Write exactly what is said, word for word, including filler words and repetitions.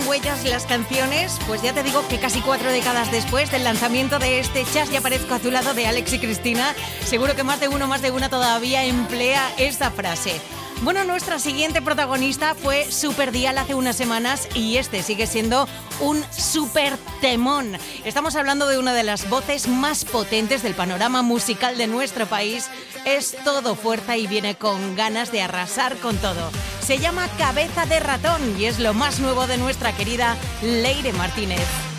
huellas las canciones, pues ya te digo que casi cuatro décadas después del lanzamiento de este Chas y aparezco a tu lado de Alex y Cristina, seguro que más de uno, más de una todavía emplea esta frase. Bueno, nuestra siguiente protagonista fue Super Dial hace unas semanas y este sigue siendo un super temón. Estamos hablando de una de las voces más potentes del panorama musical de nuestro país. Es todo fuerza y viene con ganas de arrasar con todo. Se llama Cabeza de Ratón y es lo más nuevo de nuestra querida Leire Martínez.